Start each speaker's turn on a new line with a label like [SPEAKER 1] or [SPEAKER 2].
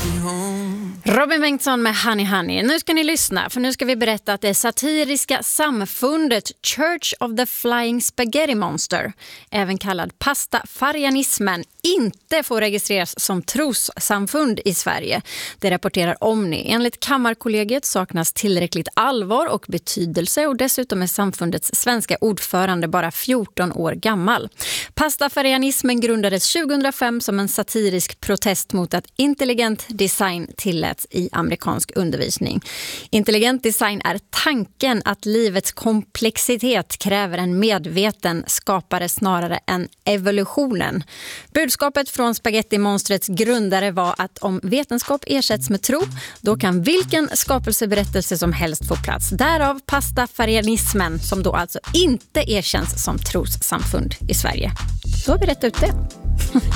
[SPEAKER 1] Robin Bengtsson med Honey Honey. Nu ska ni lyssna, för nu ska vi berätta att det satiriska samfundet Church of the Flying Spaghetti Monster, även kallad pastafarianismen, inte får registreras som trossamfund i Sverige. Det rapporterar Omni. Enligt Kammarkollegiet saknas tillräckligt allvar och betydelse, och dessutom är samfundets svenska ordförande bara 14 år gammal. Pastafarianismen grundades 2005 som en satirisk protest mot att intelligent design tilläts i amerikansk undervisning. Intelligent design är tanken att livets komplexitet kräver en medveten skapare snarare än evolutionen. Budskapet från Spaghetti-monstrets grundare var att om vetenskap ersätts med tro, då kan vilken skapelseberättelse som helst få plats. Därav pastafarianismen, som då alltså inte erkänns som trossamfund i Sverige. Då har vi rätt ut det.